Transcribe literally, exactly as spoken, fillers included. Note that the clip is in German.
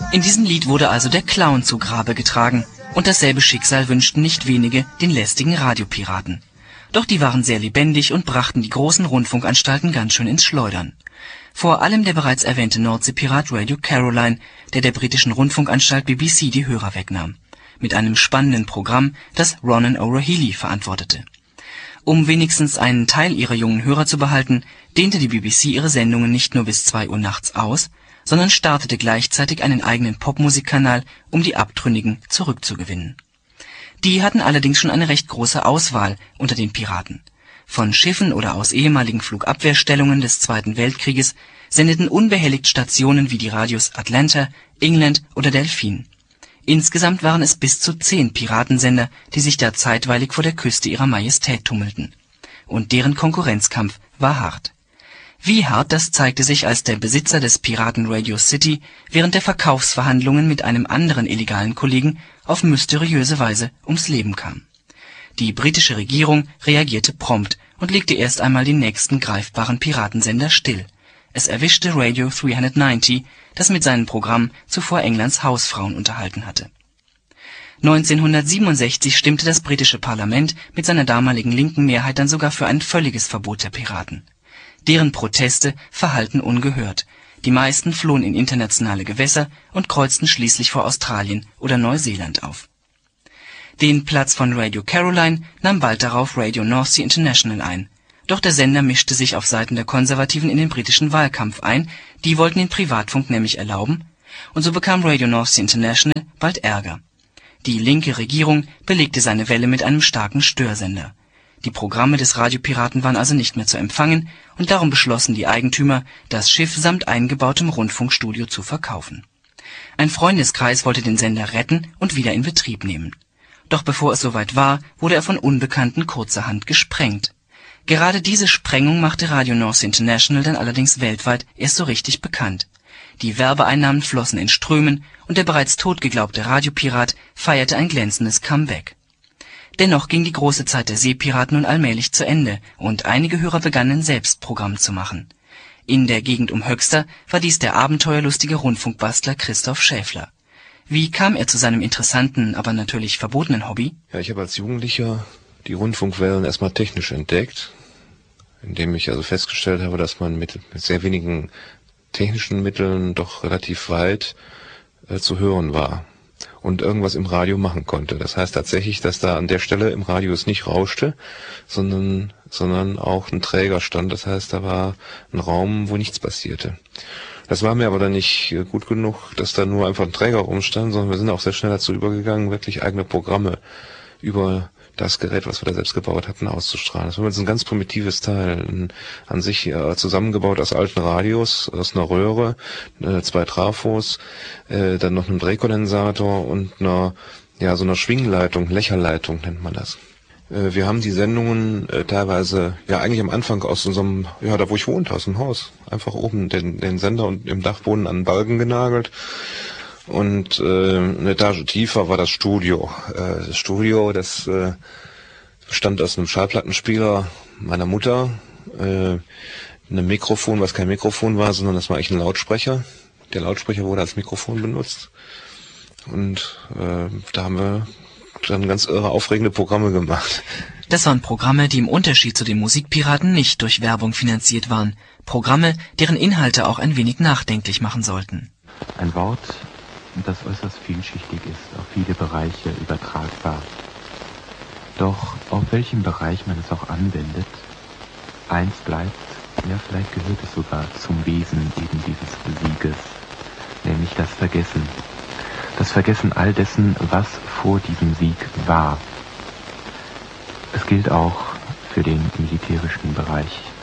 In diesem Lied wurde also der Clown zu Grabe getragen, und dasselbe Schicksal wünschten nicht wenige den lästigen Radiopiraten. Doch die waren sehr lebendig und brachten die großen Rundfunkanstalten ganz schön ins Schleudern. Vor allem der bereits erwähnte Nordseepirat Radio Caroline, der der britischen Rundfunkanstalt B B C die Hörer wegnahm. Mit einem spannenden Programm, das Ronan O'Rahilly verantwortete. Um wenigstens einen Teil ihrer jungen Hörer zu behalten, dehnte die B B C ihre Sendungen nicht nur bis zwei Uhr nachts aus, sondern startete gleichzeitig einen eigenen Popmusikkanal, um die Abtrünnigen zurückzugewinnen. Die hatten allerdings schon eine recht große Auswahl unter den Piraten. Von Schiffen oder aus ehemaligen Flugabwehrstellungen des Zweiten Weltkrieges sendeten unbehelligt Stationen wie die Radios Atlanta, England oder Delfin. Insgesamt waren es bis zu zehn Piratensender, die sich da zeitweilig vor der Küste ihrer Majestät tummelten. Und deren Konkurrenzkampf war hart. Wie hart, das zeigte sich, als der Besitzer des Piraten Radio City während der Verkaufsverhandlungen mit einem anderen illegalen Kollegen auf mysteriöse Weise ums Leben kam. Die britische Regierung reagierte prompt und legte erst einmal die nächsten greifbaren Piratensender still. Es erwischte Radio dreihundertneunzig, das mit seinem Programm zuvor Englands Hausfrauen unterhalten hatte. neunzehnhundertsiebenundsechzig stimmte das britische Parlament mit seiner damaligen linken Mehrheit dann sogar für ein völliges Verbot der Piraten. Deren Proteste verhallten ungehört. Die meisten flohen in internationale Gewässer und kreuzten schließlich vor Australien oder Neuseeland auf. Den Platz von Radio Caroline nahm bald darauf Radio North Sea International ein. Doch der Sender mischte sich auf Seiten der Konservativen in den britischen Wahlkampf ein, die wollten den Privatfunk nämlich erlauben, und so bekam Radio North Sea International bald Ärger. Die linke Regierung belegte seine Welle mit einem starken Störsender. Die Programme des Radiopiraten waren also nicht mehr zu empfangen, und darum beschlossen die Eigentümer, das Schiff samt eingebautem Rundfunkstudio zu verkaufen. Ein Freundeskreis wollte den Sender retten und wieder in Betrieb nehmen. Doch bevor es soweit war, wurde er von Unbekannten kurzerhand gesprengt. Gerade diese Sprengung machte Radio North International dann allerdings weltweit erst so richtig bekannt. Die Werbeeinnahmen flossen in Strömen, und der bereits totgeglaubte Radiopirat feierte ein glänzendes Comeback. Dennoch ging die große Zeit der Seepiraten nun allmählich zu Ende, und einige Hörer begannen selbst Programm zu machen. In der Gegend um Höxter war dies der abenteuerlustige Rundfunkbastler Christoph Schäfler. Wie kam er zu seinem interessanten, aber natürlich verbotenen Hobby? Ja, ich habe als Jugendlicher die Rundfunkwellen erstmal technisch entdeckt, indem ich also festgestellt habe, dass man mit, mit sehr wenigen technischen Mitteln doch relativ weit äh, zu hören war und irgendwas im Radio machen konnte. Das heißt tatsächlich, dass da an der Stelle im Radio es nicht rauschte, sondern, sondern auch ein Träger stand. Das heißt, da war ein Raum, wo nichts passierte. Das war mir aber dann nicht gut genug, dass da nur einfach ein Träger rumstand, sondern wir sind auch sehr schnell dazu übergegangen, wirklich eigene Programme über das Gerät, was wir da selbst gebaut hatten, auszustrahlen. Das war jetzt ein ganz primitives Teil, ein, an sich äh, zusammengebaut aus alten Radios, aus einer Röhre, äh, zwei Trafos, äh, dann noch einem Drehkondensator und einer, ja, so einer Schwingleitung, Lächerleitung nennt man das. Äh, wir haben die Sendungen äh, teilweise, ja eigentlich am Anfang aus unserem, ja da wo ich wohnte, aus dem Haus, einfach oben den, den Sender und im Dachboden an den Balken genagelt. Und äh, eine Etage tiefer war das Studio. Äh, das Studio, das äh, bestand aus einem Schallplattenspieler meiner Mutter, äh, einem Mikrofon, was kein Mikrofon war, sondern das war eigentlich ein Lautsprecher. Der Lautsprecher wurde als Mikrofon benutzt. Und äh, da haben wir dann ganz irre, aufregende Programme gemacht. Das waren Programme, die im Unterschied zu den Musikpiraten nicht durch Werbung finanziert waren. Programme, deren Inhalte auch ein wenig nachdenklich machen sollten. Ein Wort, das äußerst vielschichtig ist, auf viele Bereiche übertragbar. Doch auf welchen Bereich man es auch anwendet, eins bleibt, ja vielleicht gehört es sogar zum Wesen eben dieses Sieges, nämlich das Vergessen. Das Vergessen all dessen, was vor diesem Sieg war. Es gilt auch für den militärischen Bereich.